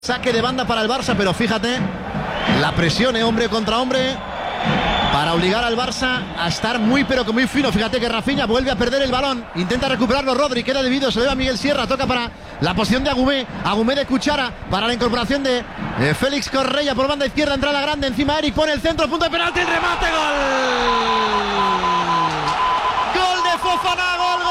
Saque de banda para el Barça, pero fíjate, la presión, hombre contra hombre, para obligar al Barça a estar muy pero que muy fino. Fíjate que Rafinha vuelve a perder el balón, intenta recuperarlo Rodri, queda debido, se le va a Miguel Sierra, toca para la posición de Agumé, Agumé de Cuchara, para la incorporación de Félix Correia por banda izquierda, entra la grande, encima Eric, pone el centro, punto de penalti, el remate, gol. Gol de Fofana, gol.